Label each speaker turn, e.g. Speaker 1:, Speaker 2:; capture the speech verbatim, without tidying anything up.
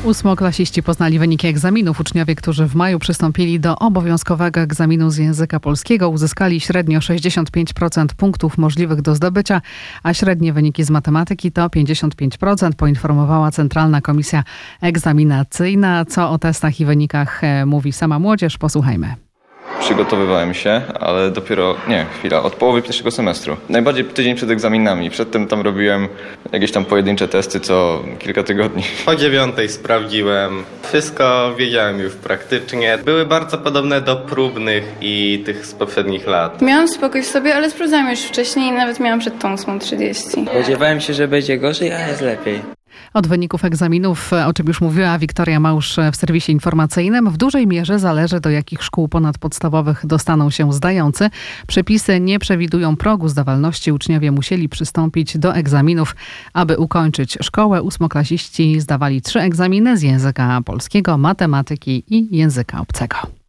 Speaker 1: Ósmoklasiści poznali wyniki egzaminów. Uczniowie, którzy w maju przystąpili do obowiązkowego egzaminu z języka polskiego, uzyskali średnio sześćdziesiąt pięć procent punktów możliwych do zdobycia, a średnie wyniki z matematyki to pięćdziesiąt pięć procent, poinformowała Centralna Komisja Egzaminacyjna. Co o testach i wynikach mówi sama młodzież? Posłuchajmy.
Speaker 2: Przygotowywałem się, ale dopiero, nie, chwila, od połowy pierwszego semestru. Najbardziej tydzień przed egzaminami. Przedtem tam robiłem jakieś tam pojedyncze testy co kilka tygodni.
Speaker 3: Po dziewiątej sprawdziłem. Wszystko wiedziałem już praktycznie. Były bardzo podobne do próbnych i tych z poprzednich lat.
Speaker 4: Miałam spokój w sobie, ale sprawdzałam już wcześniej i nawet miałam przed tą ósmą trzydzieści.
Speaker 5: Spodziewałem się, że będzie gorzej, a jest lepiej.
Speaker 1: Od wyników egzaminów, o czym już mówiła Wiktoria Małsz w serwisie informacyjnym, w dużej mierze zależy, do jakich szkół ponadpodstawowych dostaną się zdający. Przepisy nie przewidują progu zdawalności. Uczniowie musieli przystąpić do egzaminów, aby ukończyć szkołę. Ósmoklasiści zdawali trzy egzaminy z języka polskiego, matematyki i języka obcego.